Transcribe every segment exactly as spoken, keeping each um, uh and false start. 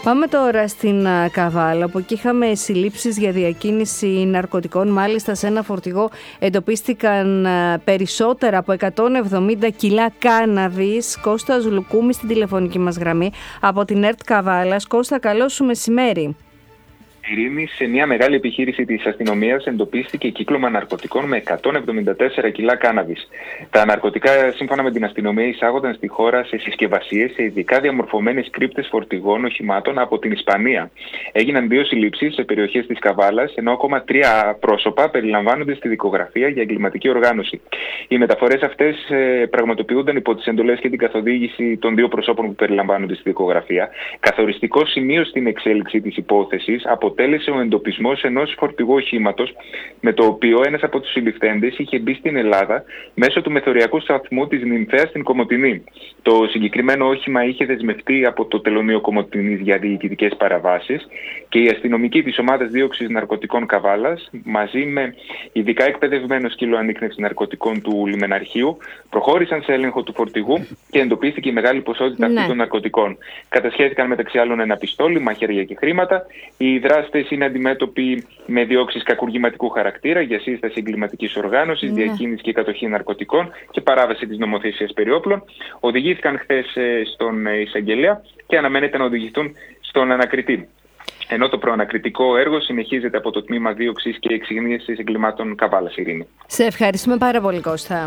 Πάμε τώρα στην Καβάλα, όπου εκεί είχαμε συλλήψεις για διακίνηση ναρκωτικών. Μάλιστα, σε ένα φορτηγό εντοπίστηκαν περισσότερα από εκατόν εβδομήντα κιλά κάναβης. Κώστας Λουκούμη στην τηλεφωνική μας γραμμή από την ΕΡΤ Καβάλας. Κώστα, καλό σου μεσημέρι. Ειρήνη, σε μια μεγάλη επιχείρηση της αστυνομίας εντοπίστηκε κύκλωμα ναρκωτικών με εκατόν εβδομήντα τέσσερα κιλά κάναβης. Τα ναρκωτικά, σύμφωνα με την αστυνομία, εισάγονταν στη χώρα σε συσκευασίες σε ειδικά διαμορφωμένες κρύπτες φορτηγών οχημάτων από την Ισπανία. Έγιναν δύο συλλήψεις σε περιοχές της Καβάλας, ενώ ακόμα τρία πρόσωπα περιλαμβάνονται στη δικογραφία για εγκληματική οργάνωση. Οι μεταφορές αυτές ε, πραγματοποιούνταν υπό τις εντολές και την καθοδήγηση των δύο προσώπων που περιλαμβάνονται στη δικογραφία. Καθοριστικό σημείο στην εξέλιξη της υπόθεσης αποτέλεσε ο εντοπισμός ενός φορτηγού οχήματος, με το οποίο ένας από τους συλληφθέντες είχε μπει στην Ελλάδα μέσω του μεθοριακού σταθμού της Νυμφέας στην Κομοτηνή. Το συγκεκριμένο όχημα είχε δεσμευτεί από το τελωνείο Κομοτηνής για διοικητικές παραβάσεις και οι αστυνομικοί της ομάδας δίωξης ναρκωτικών Καβάλας, μαζί με ειδικά εκπαιδευμένο σκύλο ανίκνευσης ναρκωτικών του λιμεναρχείου, προχώρησαν σε έλεγχο του φορτηγού και εντοπίστηκε η μεγάλη ποσότητα ναι. αυτών των ναρκωτικών. Κατασχέθηκαν μεταξύ άλλων ένα πιστόλι, μαχαίρια και χρήματα. Οι δράστες είναι αντιμέτωποι με διώξεις κακουργηματικού χαρακτήρα για σύσταση εγκληματικής οργάνωσης, ναι. διακίνηση και κατοχή ναρκωτικών και παράβαση της νομοθεσίας περί όπλων. Οδηγήθηκαν χθες στον εισαγγελέα και αναμένεται να οδηγηθούν στον ανακριτή. Ενώ το προανακριτικό έργο συνεχίζεται από το Τμήμα Δίωξης και Εξυγνίασης Εγκλημάτων Καβάλας, Ειρήνη. Σε ευχαριστούμε πάρα πολύ, Κώστα.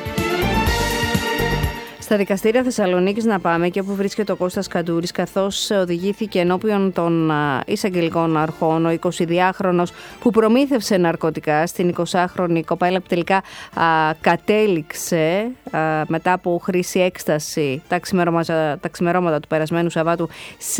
Στα δικαστήρια Θεσσαλονίκης να πάμε, και όπου βρίσκεται ο Κώστας Καντούρης, καθώς οδηγήθηκε ενώπιον των εισαγγελικών αρχών ο εικοσιδυάχρονος που προμήθευσε ναρκωτικά στην εικοσάχρονη κοπέλα που τελικά α, κατέληξε α, μετά από χρήση έκσταση τα ξημερώματα, τα ξημερώματα του περασμένου Σαββάτου σε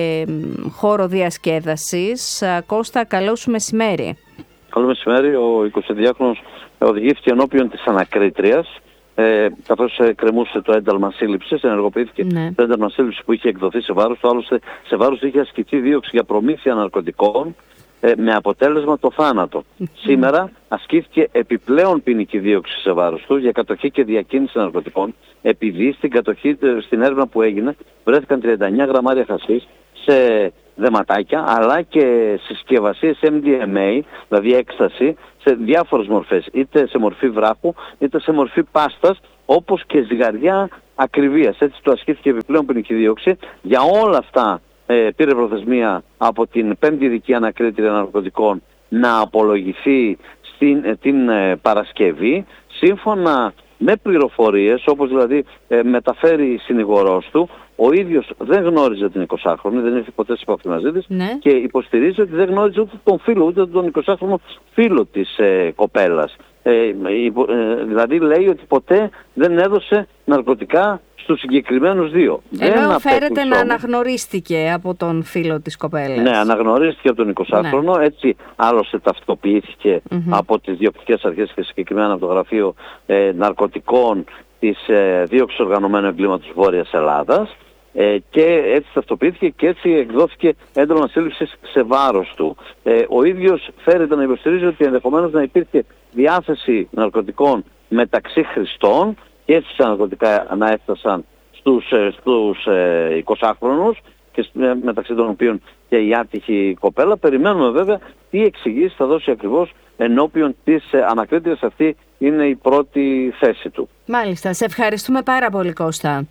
χώρο διασκέδασης. Α, Κώστα, καλό σου μεσημέρι. Καλό μεσημέρι. Ο εικοσιδυάχρονος οδηγήθηκε ενώπιον της ανακρίτριας. Ε, καθώς ε, κρεμούσε το ένταλμα σύλληψης, ενεργοποιήθηκε ναι. το ένταλμα σύλληψης που είχε εκδοθεί σε βάρος του. Άλλωστε, σε βάρος είχε ασκηθεί δίωξη για προμήθεια ναρκωτικών ε, με αποτέλεσμα το θάνατο. Mm-hmm. Σήμερα ασκήθηκε επιπλέον ποινική δίωξη σε βάρος του για κατοχή και διακίνηση ναρκωτικών, επειδή στην κατοχή, στην έρευνα που έγινε, βρέθηκαν τριάντα εννέα γραμμάρια χασίς σε δεματάκια, αλλά και συσκευασίες εμ ντι εμ έι, δηλαδή έκσταση, σε διάφορες μορφές, είτε σε μορφή βράχου, είτε σε μορφή πάστας, όπως και ζυγαριά ακριβίας. Έτσι του ασκήθηκε επιπλέον ποινική δίωξη. Για όλα αυτά ε, πήρε προθεσμία από την πέμπτη ειδική ανακρίτρια ναρκωτικών να απολογηθεί στην, ε, την ε, Παρασκευή, σύμφωνα με πληροφορίες, όπως δηλαδή ε, μεταφέρει συνηγορός του. Ο ίδιος δεν γνώριζε την εικοσάχρονη, δεν ήρθε ποτέ σε επαφή μαζί της, ναι. και υποστηρίζει ότι δεν γνώριζε ούτε τον φίλο, ούτε τον εικοσάχρονο φίλο της ε, κοπέλας. Ε, ε, ε, δηλαδή λέει ότι ποτέ δεν έδωσε ναρκωτικά στους συγκεκριμένους δύο. Ενώ φέρεται να αναγνωρίστηκε από τον φίλο της κοπέλας. Ναι, αναγνωρίστηκε από τον εικοσάχρονο, ναι. έτσι άλλωστε ταυτοποιήθηκε mm-hmm. από τις διοκτικές αρχές και συγκεκριμένα από το Γραφείο ε, Ναρκωτικών της ε, Δίωξης Οργανωμένου Εγκλήματος Βόρειας Ελλάδας. Ε, και έτσι ταυτοποιήθηκε και έτσι εκδόθηκε ένταλμα σύλληψης σε βάρος του. Ε, ο ίδιος φέρεται να υποστηρίζει ότι ενδεχομένως να υπήρχε διάθεση ναρκωτικών μεταξύ χρηστών και έτσι τα ναρκωτικά να έφτασαν στους, στους ε, εικοσάχρονους και μεταξύ των οποίων και η άτυχη κοπέλα. Περιμένουμε βέβαια τι εξηγήσεις θα δώσει ακριβώς ενώπιον της ε, ανακρίτριας. Αυτή είναι η πρώτη θέση του. Μάλιστα. Σε ευχαριστούμε πάρα πολύ, Κώστα.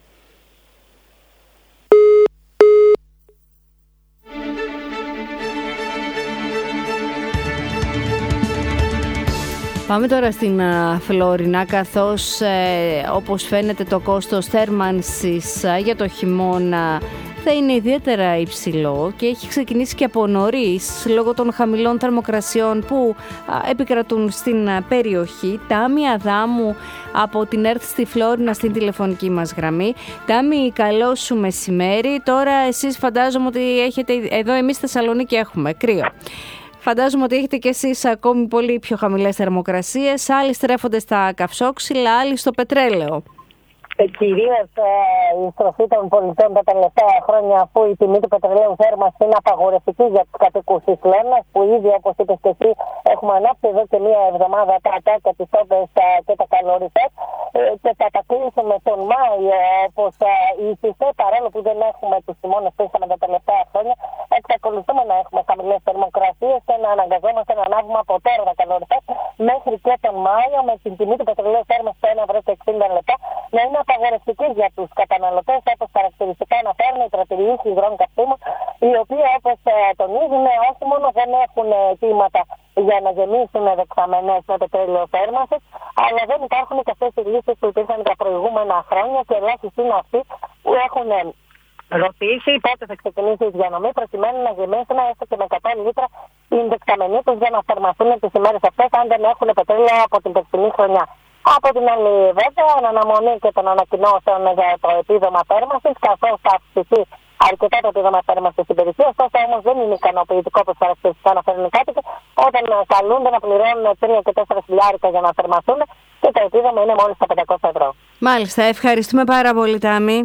Πάμε τώρα στην uh, Φλόρινα, καθώς ε, όπως φαίνεται το κόστος θέρμανσης uh, για το χειμώνα θα είναι ιδιαίτερα υψηλό και έχει ξεκινήσει και από νωρίς λόγω των χαμηλών θερμοκρασιών που uh, επικρατούν στην uh, περιοχή. Τάμι Αδάμου από την ΕΡΤ στη Φλόρινα στην τηλεφωνική μας γραμμή. Τάμι, καλό σου μεσημέρι. Τώρα εσείς φαντάζομαι ότι έχετε, εδώ εμείς στη Θεσσαλονίκη έχουμε κρύο. Φαντάζομαι ότι έχετε κι εσείς ακόμη πολύ πιο χαμηλές θερμοκρασίες. Άλλοι στρέφονται στα καυσόξυλα, άλλοι στο πετρέλαιο. Κυρίως η στροφή των πολιτών τα τελευταία χρόνια, αφού η τιμή του πετρελαίου θέρμανσης είναι απαγορευτική για τους κατοίκους της Λένας, που ήδη όπως είπες και εσύ έχουμε ανάψει εδώ και μία εβδομάδα τα ατάκια, τις όπες και τα καλοριφές, και θα τα κλείσουμε τον Μάιο όπως ήθισε, παρόλο που δεν έχουμε τους χειμώνες που είχαμε τα τελευταία χρόνια. Εξακολουθούμε να έχουμε χαμηλές θερμοκρασίες και να αναγκαζόμαστε να ανάβουμε από τώρα τα καλοριφές μέχρι και τον Μάιο, με την τιμή του πετρελαίου θέρμανσης στο ένα ευρώ και εξήντα λεπτά να είναι απαγορευτική για τους καταναλωτές, όπως χαρακτηριστικά αναφέρουν οι τραπεζικοί υγρών καυσίμων, οι οποίοι όπως τονίζουν όχι μόνο δεν έχουν αιτήματα για να γεμίσουν δεξαμενές με πετρέλαιο θέρμανσης, αλλά δεν υπάρχουν και αυτές οι λύσεις που υπήρχαν τα προηγούμενα χρόνια και ελάχιστοι είναι αυτοί που έχουν ρωτήσει πότε θα ξεκινήσει η διανομή προκειμένου να γεμίσουν έστω και με εκατό λίτρα την δεξαμενή τους για να θερμαθούν τις ημέρες αυτές, αν δεν έχουν πετρέλαιο από την περσινή χρονιά. Από την άλλη, βέβαια, εν αναμονή και των ανακοινώσεων για το επίδομα θέρμανσης, καθώς θα αυξηθεί αρκετά το επίδομα θέρμανσης στην περιοχή, ωστόσο όμως δεν είναι ικανοποιητικό όπως χαρακτηριστικά αναφέρουν οι κάτοικοι, όταν καλούνται να πληρώνουν τρία και τέσσερα χιλιάρικα για να θερμαθούν και το επίδομα είναι μόλις τα πεντακόσια ευρώ. Μάλιστα, ευχαριστούμε πάρα πολύ, Τάμι.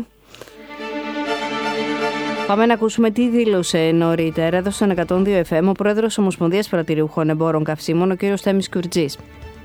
Πάμε να ακούσουμε τι δήλωσε νωρίτερα εδώ στον εκατόν δύο εφ εμ ο πρόεδρος Ομοσπονδίας Πρατηριούχων Εμπόρων Καυσίμων, ο κ. Θέμης Κουρτζής.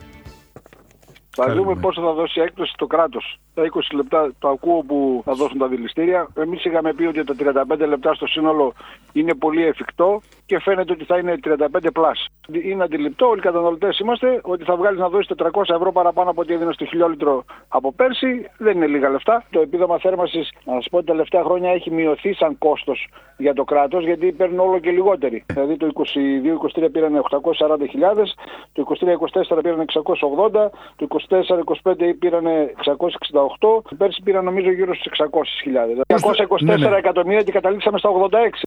Θα δούμε πόσο θα δώσει έκπτωση το κράτος. Τα είκοσι λεπτά το ακούω που θα δώσουν τα δηληστήρια. Εμείς είχαμε πει ότι τα τριάντα πέντε λεπτά στο σύνολο είναι πολύ εφικτό και φαίνεται ότι θα είναι τριάντα πέντε πλάς. Είναι αντιληπτό, όλοι οι καταναλωτές είμαστε, ότι θα βγάλεις να δώσεις τετρακόσια ευρώ παραπάνω από ό,τι έδινε στο χιλιόλιτρο από πέρσι. Δεν είναι λίγα λεφτά. Το επίδομα θέρμανσης, να σας πω, ότι τα τελευταία χρόνια έχει μειωθεί σαν κόστος για το κράτος, γιατί παίρνουν όλο και λιγότεροι. Δηλαδή το είκοσι δύο είκοσι τρία πήραν οκτακόσιες σαράντα χιλιάδες, το είκοσι τρία είκοσι τέσσερα πήραν εξακόσιες ογδόντα, το είκοσι τέσσερα είκοσι πέντε πήραν εξακόσιες εξήντα οκτώ, πέρσι πήραν νομίζω γύρω στις εξακόσιες χιλιάδες. διακόσια είκοσι τέσσερα ναι, ναι. εκατομμύρια και καταλήξαμε στα ογδόντα έξι.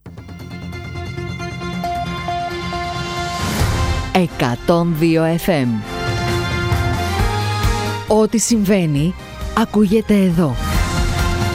εκατόν δύο εφ εμ. Ό,τι συμβαίνει ακούγεται εδώ.